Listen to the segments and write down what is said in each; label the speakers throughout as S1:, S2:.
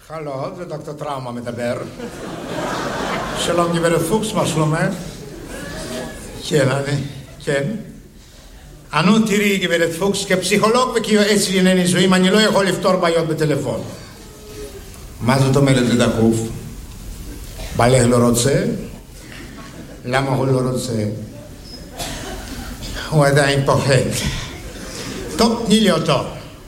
S1: הלו, זה דוקטור טראומה מדבר. שלום גברת פוקס, מה שלומך? כן. אנו תראי גברת פוקס, כפסיכולוג וכיועץ לענייני נישואים, אני לא יכול לפתור בעיות בטלפון. מה זאת אומרת זה דחוף? בעלך לא רוצה? למה הוא לא רוצה? הוא עדיין פוחד. טוב, תני לי אותו.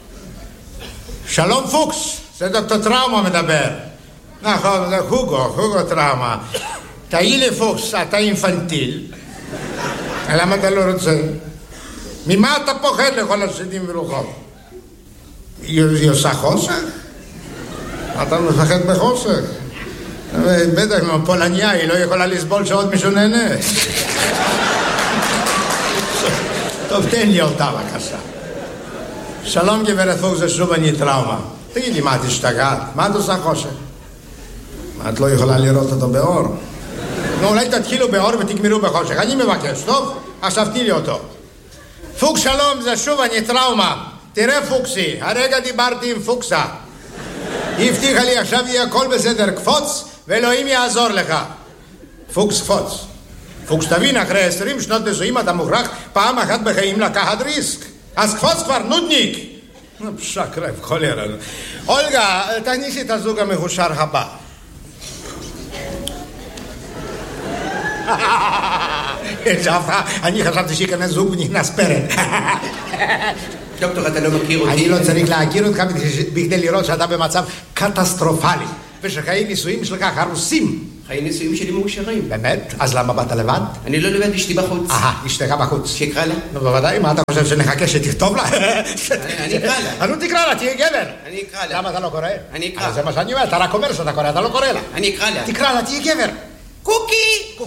S1: שלום פוקס, זה דוקטור טראומה מדבר. נכון, זה הוגו טראומה. תהי לי פוקס, אתה אינפנטיל. למה אתה לא רוצה? ממה אתה פוחד לכל השדים ורוחות? היא עושה חוסך? אתה מפחד בחוסך? בטח, פולניה, היא לא יכולה לסבול שעוד מישהו נהנה. טוב, תן לי אותה בבקשה. שלום גברת פוקס, זה שוב אני טראומה. תגידי, מה את השתגעת? מה את עושה חושך? מה את לא יכולה לראות אותו באור? נו, אולי תתחילו באור ותגמרו בחושך. אני מבקש, טוב? עכשיו תני לי אותו. פוקס שלום, זה שוב אני טראומה. תראה פוקסי, הרגע דיברתי עם פוקסה. היא הבטיחה לי עכשיו יהיה הכל בסדר, קפוץ ואלוהים יעזור לך. פוקס קפוץ. פוקס תבין, אחרי 20 שנות נישואים אתה מוכרח פעם אחת בחיים לקחת ריסק. אז קפוץ כבר, נודניק. שקרב, חולרה. אולגה, תכניסי את הזוג המחושר הבא. אני חשבתי שיכנס זוג ונכנס פרד.
S2: דוקטור, אתה לא מכיר אותי?
S1: אני לא צריך להכיר אותך בכדי לראות שאתה במצב קטסטרופלי ושחיי נישואים שלך הרוסים.
S2: חיי נישואים שלי מאושרים.
S1: באמת? אז למה באת לבד?
S2: אני לא לבד, אשתי בחוץ.
S1: אשתך בחוץ.
S2: שיקרא לה?
S1: נו, בוודאי, מה אתה חושב שנחכה שתכתוב לה?
S2: אני אקרא לה.
S1: נו, תקרא לה, תהיה גבר.
S2: אני אקרא לה.
S1: למה אתה לא קורא?
S2: אני אקרא.
S1: זה מה שאני אומר, אתה רק אומר שאתה קורא, אתה לא קורא לה.
S2: אני אקרא לה.
S1: תקרא לה, תהיה גבר.
S2: קוקי!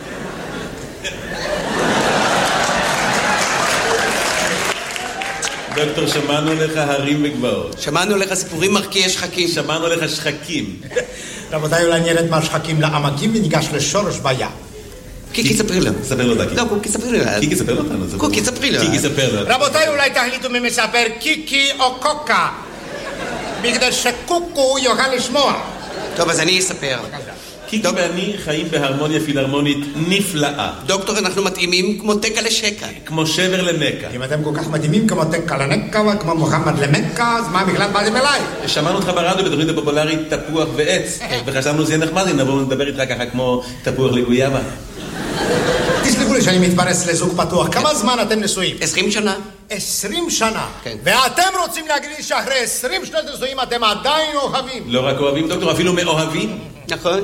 S3: דוקטור, שמענו לך הרים וגבעות.
S2: שמענו לך סיפורים מרקיעי שחקים.
S3: שמענו לך שחקים.
S1: רבותיי, אולי נרד מהשחקים לעמקים וניגש לשורש בעיה.
S2: קיקי, ספרי לו.
S3: ספר לו דקי.
S2: לא, קוקי, ספרי לו.
S3: קיקי, ספר לו אותנו.
S2: קוקי, ספרי לו.
S3: קיקי, ספר לו.
S1: רבותיי, אולי תחליטו מי מספר קיקי או קוקה, בגלל שקוקו יוכל לשמוע.
S2: טוב, אז אני אספר.
S3: קיקי ואני חיים בהרמוניה פילהרמונית נפלאה.
S2: דוקטור, אנחנו מתאימים כמו תקה לשקה.
S3: כמו שבר לנקה.
S1: אם אתם כל כך מדהימים כמו תקה לנקה וכמו מוחמד למקה, אז מה בכלל באתם אליי?
S3: שמענו אותך ברדיו בתוכנית הפופולרית תפוח ועץ, וחשבנו שזה יהיה נחמד אם נבוא ונדבר איתך ככה כמו תפוח לגויאבה.
S1: תסלחו לי שאני מתפרס לזוג פתוח. כמה זמן אתם נשואים?
S2: 20 שנה.
S1: 20 שנה?
S2: כן.
S1: ואתם רוצים להגיד לי שאחרי 20 שנות נשואים אתם עדיין אוהבים?
S3: לא רק אוהבים, דוקטור, אפילו מאוהבים.
S2: נכון.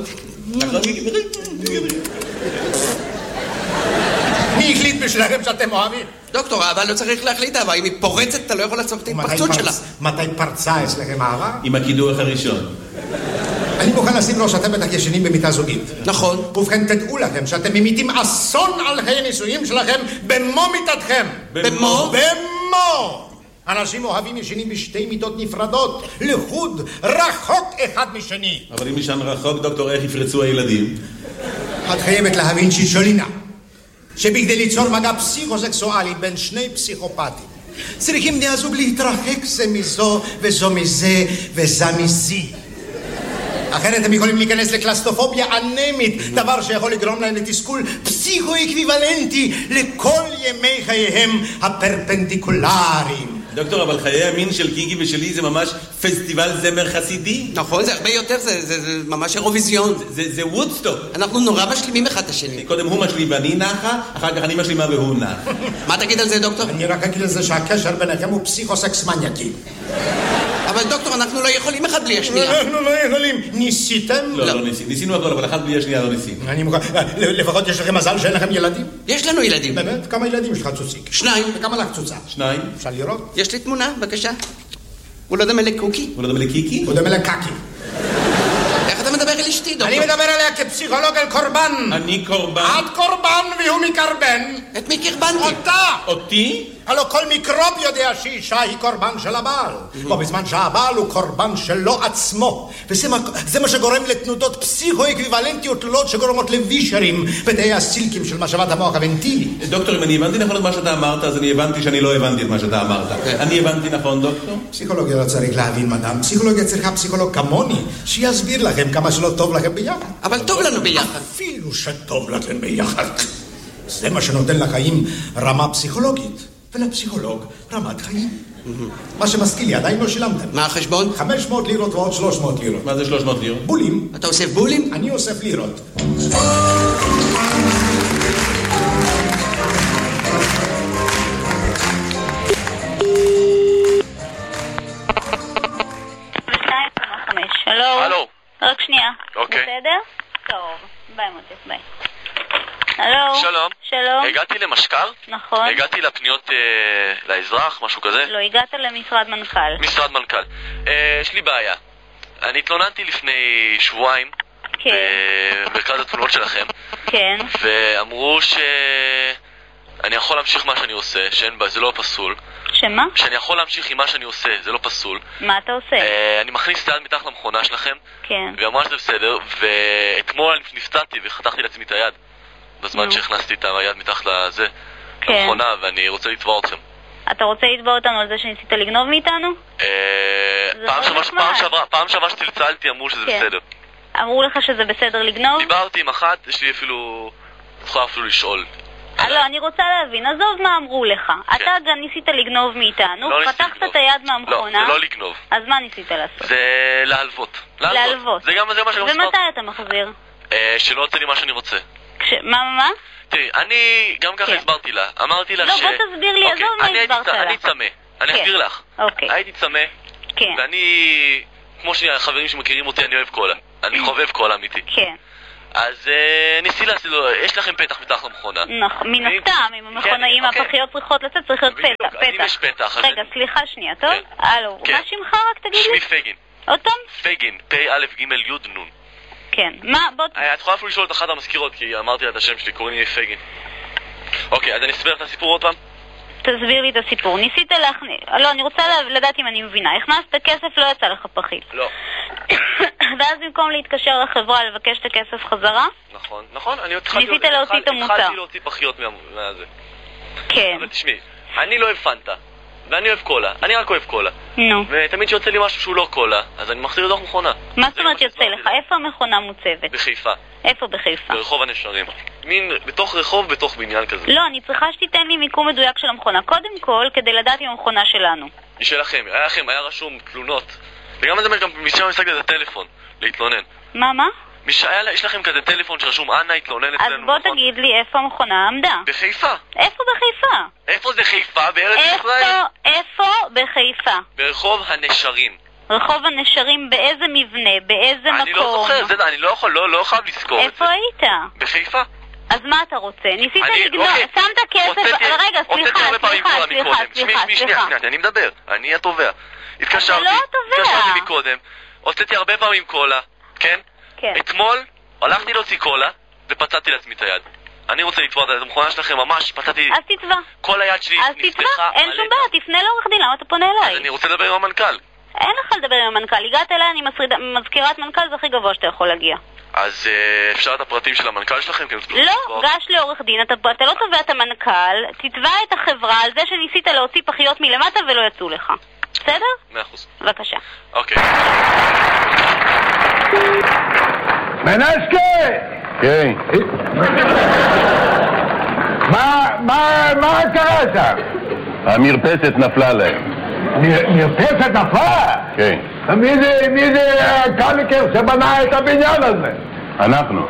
S1: מי החליט בשבילכם שאתם אוהבים?
S2: דוקטור, אהבה לא צריך להחליט אהבה. אם היא פורצת, אתה לא יכול לעצור את ההתפרצות שלה.
S1: מתי פרצה אצלכם אהבה?
S3: עם הקידוח הראשון.
S1: אני מוכן לשים לו שאתם בטח ישנים במיטה זוגית.
S2: נכון.
S1: ובכן, תדעו לכם שאתם ממיתים אסון על חיי נישואים שלכם במו מיטתכם.
S2: במו?
S1: במו! אנשים אוהבים ישנים בשתי מיטות נפרדות, לחוד, רחוק אחד משני.
S3: אבל אם ישן רחוק, דוקטור, איך יפרצו הילדים?
S1: את חייבת להבין שישולינה, שבכדי ליצור מגע פסיכוסקסואלי בין שני פסיכופטים, צריכים בני הזוג להתרחק זה מזו וזו מזה וזה מזי. אחרת הם יכולים להיכנס לקלסטרופוביה אנמית, דבר שיכול לגרום להם לתסכול פסיכו-אקוויוולנטי לכל ימי חייהם הפרפנדיקולריים.
S3: דוקטור, אבל חיי המין של קיקי ושלי זה ממש פסטיבל זמר חסידי.
S2: נכון, זה הרבה יותר, זה ממש אירוויזיון.
S3: זה וודסטוק.
S2: אנחנו נורא משלימים אחד את השני.
S3: קודם הוא משלים ואני נחה, אחר כך אני משלימה והוא נח.
S2: מה תגיד על זה, דוקטור?
S1: אני רק אגיד על זה שהקשר ביניכם הוא פסיכוסקס מניאקי.
S2: אבל דוקטור, אנחנו לא יכולים אחד בלי השנייה.
S1: אנחנו לא יכולים. ניסיתם?
S3: לא ניסינו. ניסינו הכל, אבל אחד בלי השנייה לא ניסינו.
S1: אני מוכן. לפחות יש לכם מזל שאין לכם ילדים?
S2: יש לנו ילדים.
S1: באמת? כמה ילדים יש לך צוציק?
S2: 2.
S1: וכמה לך צוצה?
S3: 2.
S1: אפשר לראות?
S2: יש לי תמונה, בבקשה. הוא לא דומה לקוקי.
S3: הוא לא דומה לקיקי?
S1: הוא דומה לקקי.
S2: איך אתה מדבר אל אשתי, דוקטור?
S1: אני מדבר עליה כפסיכולוג אל קורבן.
S3: אני קורבן.
S1: את קורבן והוא מקרבן.
S2: את מי קרבנתי?
S1: אותה!
S3: אותי?
S1: הלא כל מיקרוב יודע שאישה היא קורבן של הבעל. בו בזמן שהבעל הוא קורבן שלו עצמו. וזה מה שגורם לתנודות פסיכו-אקוויוולנטיות תלולות שגורמות לווישרים ותאי הסילקים של משאבת המוח הוונטילי.
S3: דוקטור, אם אני הבנתי נכון את מה שאתה אמרת, אז אני הבנתי שאני לא הבנתי את מה שאתה אמרת. אני הבנתי נכון, דוקטור?
S1: פסיכולוגיה לא צריך להבין, מדאם. פסיכולוגיה צריכה פסיכולוג כמוני, שיסביר לכם כמה שלא טוב לכם ביחד.
S2: אבל טוב לנו ביחד.
S1: אפילו שטוב לכם ביחד. זה מה שנותן לחיים רמה פסיכולוגית, ולפסיכולוג רמת חיים. מה שמזכיר לי, עדיין לא שילמתם.
S2: מה החשבון?
S1: 500 לירות ועוד 300 לירות.
S3: מה זה 300 לירות?
S1: בולים.
S2: אתה אוסף בולים?
S1: אני אוסף לירות.
S4: הלו. רק שנייה.
S5: אוקיי.
S4: בסדר? טוב. ביי מוטף, ביי. הלו.
S5: שלום. הגעתי למשקר?
S4: נכון.
S5: הגעתי לפניות לאזרח, משהו כזה?
S4: לא, הגעת למשרד מנכ"ל.
S5: משרד מנכ"ל. יש לי בעיה. אני התלוננתי לפני שבועיים.
S4: כן.
S5: במרכז התלונות שלכם.
S4: כן.
S5: ואמרו שאני יכול להמשיך מה שאני עושה, זה לא פסול.
S4: שמה?
S5: שאני יכול להמשיך עם מה שאני עושה, זה לא פסול.
S4: מה אתה עושה?
S5: אני מכניס את היד מתחת למכונה שלכם.
S4: כן.
S5: ואמרה שזה בסדר, ואתמול נפצעתי וחתכתי לעצמי את היד. בזמן שהכנסתי את היד מתחת לזה, למכונה, ואני רוצה לתבוע אתכם.
S4: אתה רוצה לתבוע אותנו על זה שניסית לגנוב מאיתנו?
S5: פעם שעברה שצלצלתי אמרו שזה בסדר.
S4: אמרו לך שזה בסדר לגנוב?
S5: דיברתי עם אחת, יש לי אפילו... יכולה אפילו לשאול.
S4: לא, אני רוצה להבין, עזוב מה אמרו לך. אתה גם ניסית לגנוב מאיתנו, פתחת את היד מהמכונה.
S5: לא, זה לא לגנוב.
S4: אז מה ניסית לעשות?
S5: זה להלוות.
S4: להלוות.
S5: זה גם מה שגם
S4: ומתי אתה מחזיר?
S5: שלא יוצא לי מה שאני רוצה.
S4: מה?
S5: תראי, אני גם ככה הסברתי לה. אמרתי לה
S4: לא, בוא תסביר לי, עזוב מה הסברת לה.
S5: אני צמא. אני אסביר לך. הייתי צמא. ואני, כמו שהחברים שמכירים אותי, אני אוהב קולה. אני חובב קולה אמיתי.
S4: כן.
S5: אז ניסי לעשות, יש לכם פתח מתחת למכונה.
S4: נכון, מן הסתם, אם המכונאים הפחיות צריכות לצאת, צריך להיות פתח.
S5: אם יש פתח.
S4: רגע, סליחה שנייה, טוב? הלו, מה שמך רק תגיד לי?
S5: שמי פגין.
S4: עוד פעם?
S5: פגין, פ-א-ג-י-י-נ.
S4: כן, מה? בוא...
S5: את יכולה אפילו לשאול את אחת המזכירות, כי אמרתי לה את השם שלי, קוראים לי פגין. אוקיי, אז אני אסביר את הסיפור עוד פעם?
S4: תסביר לי את הסיפור. ניסית להכניס... לא, אני רוצה לדעת אם אני מבינה. הכנסת כסף, לא יצא לך פחית.
S5: לא.
S4: ואז במקום להתקשר לחברה לבקש את הכסף חזרה?
S5: נכון.
S4: ניסית להוציא את המוצר.
S5: התחלתי להוציא פחיות מהזה.
S4: כן.
S5: אבל תשמעי, אני לא אוהב פנטה. ואני אוהב קולה, אני רק אוהב קולה.
S4: נו.
S5: ותמיד שיוצא לי משהו שהוא לא קולה, אז אני מחזיר לתוך מכונה.
S4: מה זאת אומרת יוצא לך? איפה המכונה מוצבת?
S5: בחיפה.
S4: איפה בחיפה?
S5: ברחוב הנשרים. מין בתוך רחוב, בתוך בניין כזה.
S4: לא, אני צריכה שתיתן לי מיקום מדויק של המכונה. קודם כל, כדי לדעת אם המכונה שלנו.
S5: היא שלכם, היה רשום תלונות. וגם זה גם משם משחק את הטלפון, להתלונן.
S4: מה?
S5: יש לכם כזה טלפון שרשום אנה התלונן אצלנו.
S4: אז בוא תגיד לי איפה המכונה עמדה.
S5: בחיפה.
S4: איפה בחיפה?
S5: איפה זה חיפה? בארץ ישראל?
S4: איפה בחיפה?
S5: ברחוב הנשרים.
S4: רחוב הנשרים באיזה מבנה? באיזה מקום?
S5: אני לא זוכר, אני לא חייב לזכור את זה.
S4: איפה היית?
S5: בחיפה.
S4: אז מה אתה רוצה? ניסית לגנוב, שמת כסף... רגע, סליחה.
S5: אני מדבר, אני התובע.
S4: אתה לא התובע.
S5: מקודם, הוצאתי הרבה פעמים קולה, כן? אתמול הלכתי להוציא קולה ופצעתי לעצמי את היד. אני רוצה לתבוע את המכונה שלכם, ממש פצעתי...
S4: אז תתבע.
S5: כל היד שלי נפתחה...
S4: אז תתבע, אין שום בעיה, תפנה לעורך דין, למה אתה פונה אליי?
S5: אז אני רוצה לדבר עם המנכ"ל.
S4: אין לך לדבר עם המנכ"ל, הגעת אליי, אני מזכירת מנכ"ל, זה הכי גבוה שאתה יכול להגיע.
S5: אז אפשר את הפרטים של המנכ"ל שלכם?
S4: לא, גש לעורך דין, אתה לא תובע את המנכ"ל, תתבע את החברה על זה שניסית להוציא פחיות מלמטה ולא יצאו לך. בסדר?
S5: 100%.
S4: בבקשה.
S5: אוקיי.
S6: מנסקי!
S7: כן.
S6: מה קרה שם?
S7: המרפסת נפלה להם.
S6: מרפסת נפלה?
S7: כן.
S6: מי זה הקליקר שבנה את הבניין הזה?
S7: אנחנו.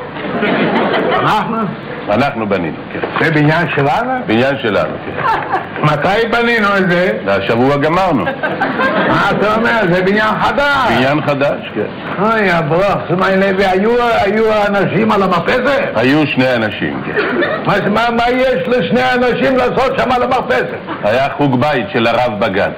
S7: אנחנו בנינו, כן.
S6: זה בניין שלנו?
S7: בניין שלנו, כן.
S6: מתי בנינו את זה?
S7: השבוע גמרנו.
S6: מה אתה אומר? זה בניין חדש.
S7: בניין חדש, כן.
S6: אוי, הברוך, סמי לוי, היו אנשים על המרפסת?
S7: היו 2 אנשים, כן.
S6: מה יש ל2 אנשים לעשות שם על המרפסת?
S7: היה חוג בית של הרב בגן.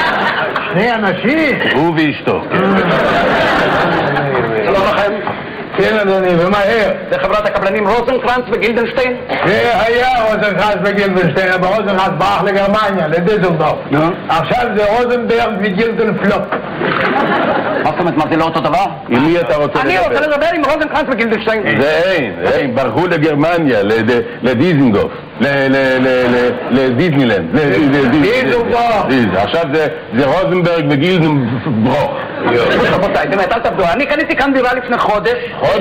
S6: 2 אנשים?
S7: הוא ואשתו, כן.
S6: שלום לכם. כן אדוני, ומהר.
S8: זה חברת הקבלנים רוזנקרנץ וגילדנשטיין?
S6: זה היה רוזנקרנץ וגילדנשטיין, אבל רוזנקרנץ ברח לגרמניה, לדיזלדורף. עכשיו זה רוזנברג וגילדנפלוק.
S8: מה זאת אומרת, מה זה לא אותו דבר?
S7: עם מי אתה רוצה לדבר?
S8: אני רוצה לדבר עם רוזנקרנץ וגילדנשטיין.
S7: זה אין, ברחו לגרמניה, לדיזנדורף, לדיסנילנד.
S6: דיזלדורף.
S7: עכשיו זה רוזנברג וגילדנברוך.
S8: רבותיי, באמת, אל תעבדו. אני קניתי כאן דירה לפני חודש.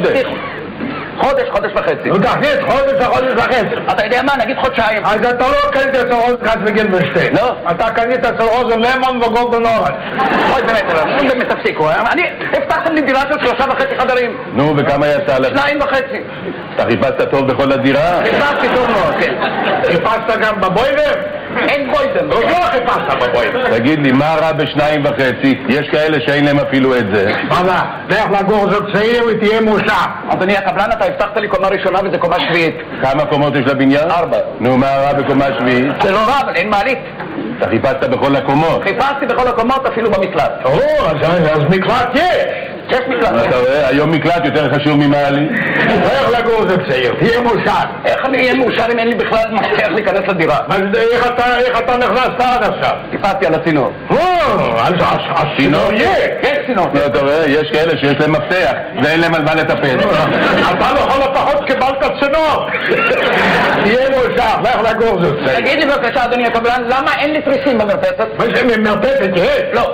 S8: חודש וחצי.
S6: נו תכניס חודש וחצי.
S8: אתה יודע מה? נגיד חודשיים.
S6: אז אתה לא קנית אצל רוזנקרנץ וגילדנשטיין.
S8: לא.
S6: אתה קנית אצל רוזן למון וגולדן אורנג'.
S8: אוי באמת, תפסיקו. הבטחתם לי דירה של 3.5 חדרים.
S7: נו, וכמה יצא לך?
S8: 2.5.
S7: אתה חיפשת טוב בכל הדירה?
S8: חיפשתי טוב מאוד, כן.
S6: חיפשת גם בבוידר?
S8: אין בוידר.
S6: לא חיפשת בבוידר.
S7: תגיד לי, מה רע ב2.5? יש כאלה שאין להם אפילו את זה.
S6: מה? לך לגור זוג צעיר ותהיה מאושר.
S8: אדוני הקבלן, אתה הבטחת לי קומה ראשונה וזה קומה שביעית.
S7: כמה קומות יש לבניין?
S8: 4.
S7: נו, מה רע בקומה שביעית?
S8: זה לא רע, אבל אין מעלית.
S7: אתה חיפשת בכל הקומות?
S8: חיפשתי בכל הקומות, אפילו במקלט.
S6: אז מקלט יש.
S8: יש מקלט.
S7: אתה רואה, היום מקלט יותר חשוב ממעלית.
S6: לך לגור זוג צעיר, תהיה מאושר.
S8: איך אני אהיה מאושר אם אין לי בכלל מפתח להיכנס לדירה?
S6: איך אתה נכנסת עד עכשיו?
S8: טיפסתי על הצינור.
S6: אז הצינור יהיה.
S8: יש צינור.
S7: אתה רואה, יש כאלה שיש להם מפתח ואין להם על מה לטפל.
S6: אתה לכל הפחות קיבלת צינור. תהיה מאושר, לך לגור זוג צעיר.
S8: תגיד לי בבקשה, אדוני הקבלן, למה אין לי תריסים במרפסת?
S6: מה זה מרפסת?
S8: לא.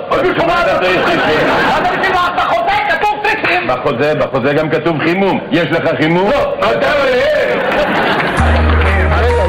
S8: אתה חוזה, כתוב תריסים.
S7: בחוזה גם כתוב חימום. יש לך חימום?
S6: לא. אתה רואה.